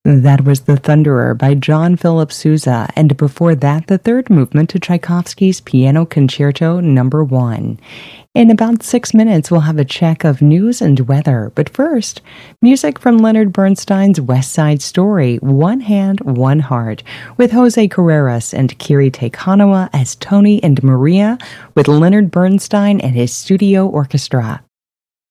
That was The Thunderer by John Philip Sousa, and before that, the third movement to Tchaikovsky's Piano Concerto No. 1. In about 6 minutes, we'll have a check of news and weather. But first, music from Leonard Bernstein's West Side Story, One Hand, One Heart, with Jose Carreras and Kiri Te Kanawa as Tony and Maria, with Leonard Bernstein and his studio orchestra.